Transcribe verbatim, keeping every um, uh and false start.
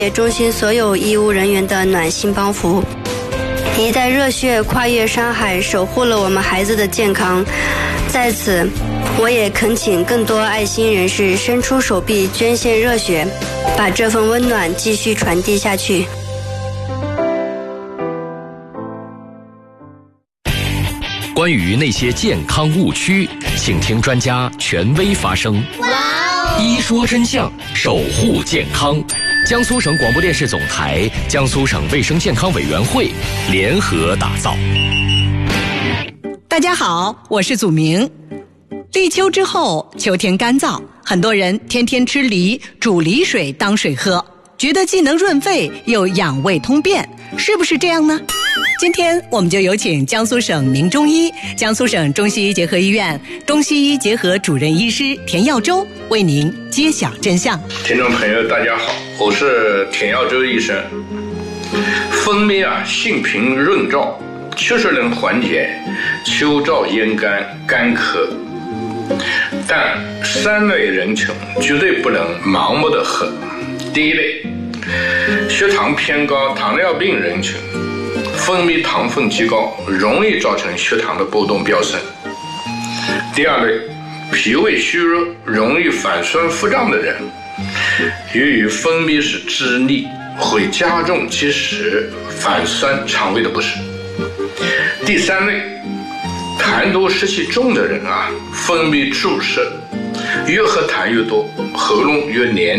中心所有医务人员的暖心帮扶。你带热血跨越山海，守护了我们孩子的健康。在此，我也恳请更多爱心人士伸出手臂捐献热血，把这份温暖继续传递下去。 关于那些健康误区，请听专家权威发声。哇哦！一说真相，守护健康。江苏省广播电视总台、江苏省卫生健康委员会联合打造。 大家好，我是祖明。立秋之后，秋天干燥，很多人天天吃梨，煮梨水当水喝，觉得既能润肺又养胃通便，是不是这样呢？今天我们就有请江苏省名中医、江苏省中西医结合医院中西医结合主任医师田耀洲为您揭晓真相。 听众朋友大家好，我是田耀洲医生。蜂蜜啊，性平润燥，确实能缓解秋燥咽干、干咳，但三类人群绝对不能盲目的喝。第一类，血糖偏高、糖尿病人群，蜂蜜糖分极高，容易造成血糖的波动飙升。第二类，脾胃虚弱、容易反酸腹胀的人，由于蜂蜜是滋腻，会加重积食、反酸、肠胃的不适。第三类，痰多湿气重的人啊，蜂蜜注射，越喝痰越多，喉咙越黏。